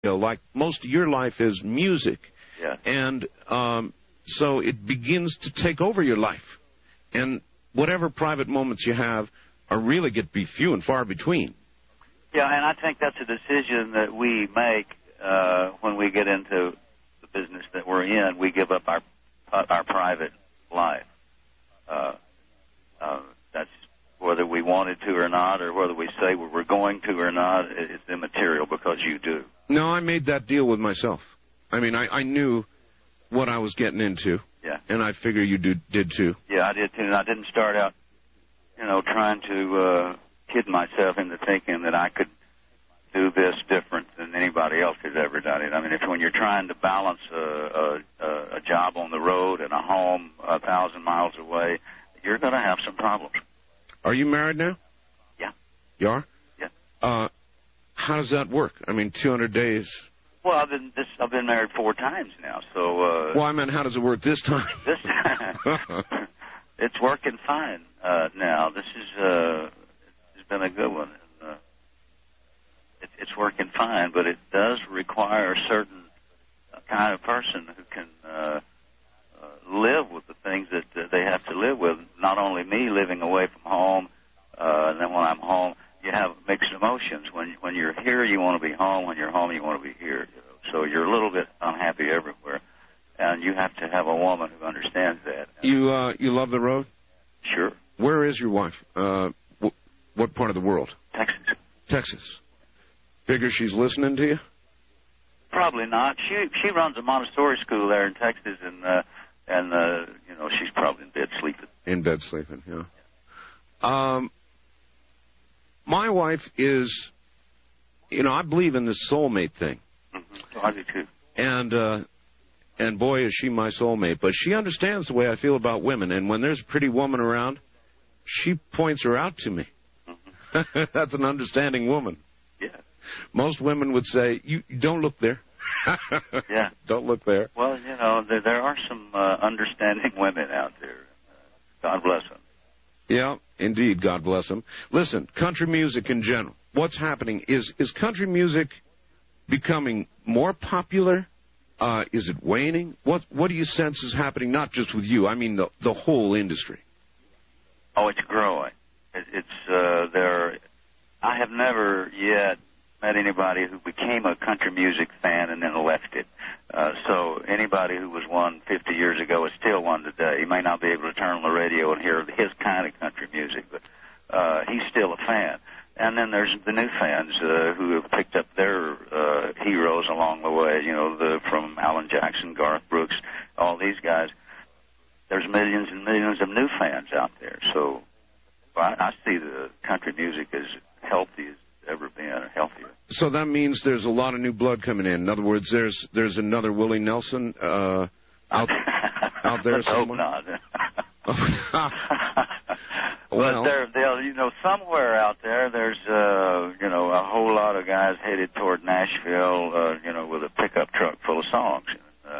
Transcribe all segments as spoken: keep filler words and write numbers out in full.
radio, like most of your life is music. Yeah. And um, so it begins to take over your life. And whatever private moments you have are really get to be few and far between. Yeah, and I think that's a decision that we make uh, when we get into the business that we're in. We give up our our private life. Uh, uh, that's whether we wanted to or not, or whether we say we're going to or not, it's immaterial because you do. No, I made that deal with myself. I mean, I, I knew what I was getting into. Yeah. And I figure you do, did too. Yeah, I did too. And I didn't start out, you know, trying to uh, kid myself into thinking that I could do this different than anybody else has ever done it. I mean, it's when you're trying to balance a, a, a job on the road and a home a thousand miles away, you're going to have some problems. Are you married now? Yeah. You are? Yeah. Uh, how does that work? I mean, two hundred days. Well, I've been this, I've been married four times now, so. Uh, well, I mean, how does it work this time? This time, it's working fine uh, now. This is uh, it's been a good one. And, uh, it, it's working fine, but it does require a certain kind of person who can uh, uh, live with the things that uh, they have to live with. Not only me living away from home, uh, and then when I'm home, you have mixed emotions. When when you're here, you want to be home. When you're home, you want to be here. You know? So you're a little bit unhappy everywhere, and you have to have a woman who understands that. You uh, you love the road? Sure. Where is your wife? Uh, wh- what part of the world? Texas. Texas. Figure she's listening to you? Probably not. She she runs a Montessori school there in Texas, and uh, and uh, you know she's probably in bed sleeping. In bed sleeping, yeah. Um. My wife is, you know, I believe in this soulmate thing. Mm-hmm. I do too. And, uh, and boy, is she my soulmate. But she understands the way I feel about women. And when there's a pretty woman around, she points her out to me. Mm-hmm. That's an understanding woman. Yeah. Most women would say, you don't look there. Yeah. Don't look there. Well, you know, there, there are some uh, understanding women out there. God bless them. Yeah, indeed, God bless them. Listen, country music in general, what's happening? Is is country music becoming more popular? Uh, is it waning? What what do you sense is happening, not just with you, I mean the the whole industry? Oh, it's growing. It, it's, uh, there. I have never yet met anybody who became a country music fan and then left it. Uh, so anybody who was one fifty years ago is still one today. He may not be able to turn on the radio and hear his kind of country music, but uh, he's still a fan. And then there's the new fans uh, who have picked up their uh, heroes along the way, you know, the, from Alan Jackson, Garth Brooks, all these guys. There's millions and millions of new fans out there. So I, I see the country music as healthy as ever been, or healthier. So that means there's a lot of new blood coming in. In other words, there's there's another Willie Nelson uh, out out there somewhere. Hope not. Well, but there, there, you know, somewhere out there, there's uh, you know, a whole lot of guys headed toward Nashville, uh, you know, with a pickup truck full of songs. Uh,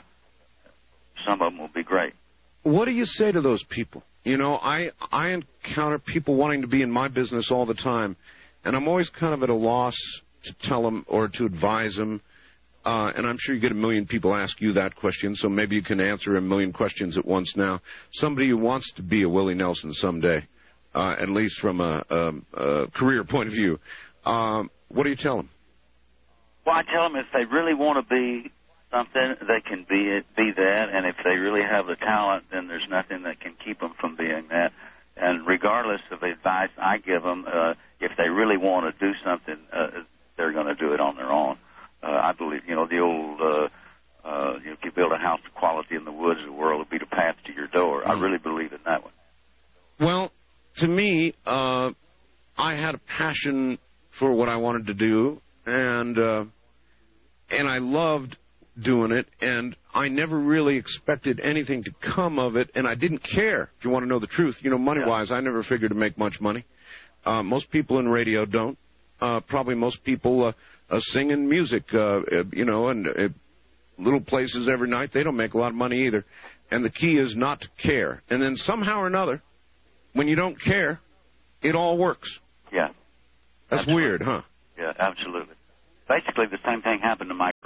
some of them will be great. What do you say to those people? You know, I I encounter people wanting to be in my business all the time. And I'm always kind of at a loss to tell them or to advise them. Uh, and I'm sure you get a million people ask you that question, so maybe you can answer a million questions at once now. Somebody who wants to be a Willie Nelson someday, uh, at least from a, a, a career point of view, um, what do you tell them? Well, I tell them if they really want to be something, they can be it, be that. And if they really have the talent, then there's nothing that can keep them from being that. And regardless of the advice I give them, uh, if they really want to do something, uh, they're going to do it on their own. Uh, I believe, you know, the old, uh, uh, you know, if you build a house of quality in the woods, the world will be the path to your door. Mm. I really believe in that one. Well, to me, uh, I had a passion for what I wanted to do, and uh, and I loved doing it, and I never really expected anything to come of it, and I didn't care, if you want to know the truth. You know, money-wise, yeah. I never figured to make much money. Uh, most people in radio don't. Uh, probably most people uh, uh, singing music, uh, uh, you know, and uh, little places every night, they don't make a lot of money either. And the key is not to care. And then somehow or another, when you don't care, it all works. Yeah. That's absolutely. Weird, huh? Yeah, absolutely. Basically, the same thing happened to my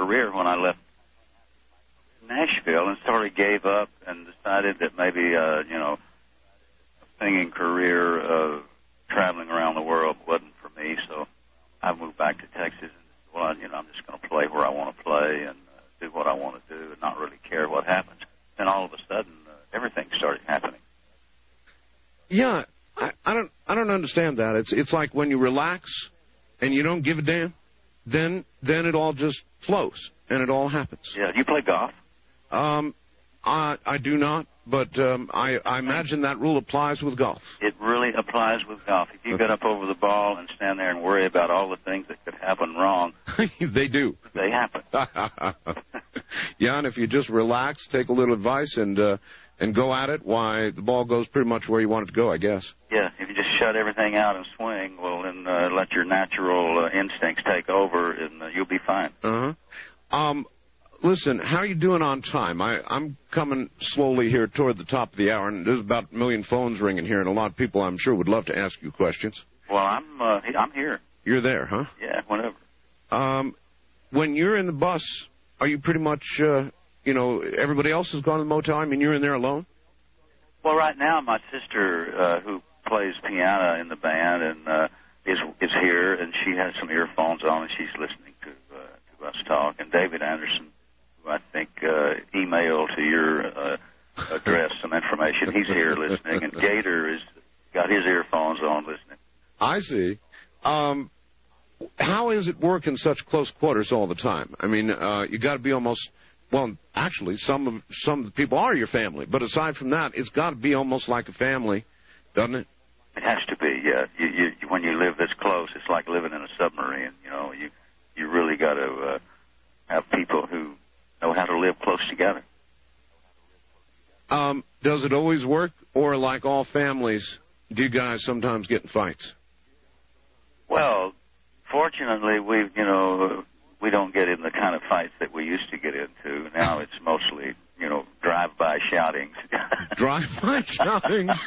when I left Nashville and sort of gave up and decided that maybe, uh, you know, a singing career of traveling around the world wasn't for me. So I moved back to Texas and, well, you know, I'm just going to play where I want to play and uh, do what I want to do and not really care what happens. And all of a sudden, uh, everything started happening. Yeah, I, I don't, I don't understand that. It's, it's like when you relax and you don't give a damn, then, then it all just flows and it all happens. Yeah. Do you play golf? Um, I, I do not, but um, I, I imagine that rule applies with golf. It really applies with golf. If you Okay. get up over the ball and stand there and worry about all the things that could happen wrong, They do. they happen. Yeah, and if you just relax, take a little advice, and uh, and go at it, why, the ball goes pretty much where you want it to go, I guess. Yeah, if you just shut everything out and swing, well, then uh, let your natural uh, instincts take over, and uh, you'll be fine. Uh-huh. Um, listen, how are you doing on time? I, I'm coming slowly here toward the top of the hour, and there's about a million phones ringing here, and a lot of people, I'm sure, would love to ask you questions. Well, I'm uh, I'm here. You're there, huh? Yeah, whenever. Um, when you're in the bus, are you pretty much, uh, you know, everybody else has gone to the motel? I mean, you're in there alone? Well, right now, my sister, uh, who plays piano in the band, and uh, is is here, and she has some earphones on, and she's listening to uh, to us talk. And David Anderson, who I think uh, emailed to your uh, address some information, he's here listening. And Gator is got his earphones on listening. I see. Um, how is it work in such close quarters all the time? I mean, uh, you got to be almost, well, actually, some of some of the people are your family, but aside from that, it's got to be almost like a family, doesn't it? It has to be, yeah. You, you, when you live this close, it's like living in a submarine. You know, you you really got to uh, have people who know how to live close together. Um, does it always work, or like all families, do you guys sometimes get in fights? Well, fortunately, we you know we don't get in the kind of fights that we used to get into. Now it's mostly you know drive-by shoutings. Drive-by shoutings.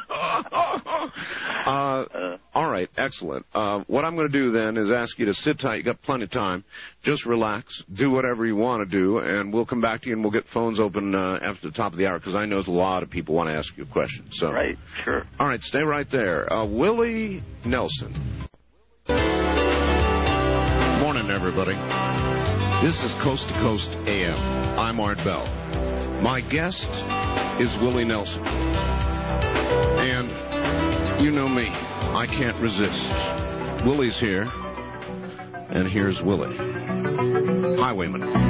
uh, uh, all right, excellent. Uh, what I'm going to do then is ask you to sit tight. You got plenty of time. Just relax. Do whatever you want to do, and we'll come back to you and we'll get phones open uh, after the top of the hour because I know there's a lot of people want to ask you a question. So, right, sure. All right, stay right there. Uh, Willie Nelson. Morning, everybody. This is Coast to Coast A M. I'm Art Bell. My guest is Willie Nelson. And you know me. I can't resist. Willie's here. And here's Willie. Highwayman.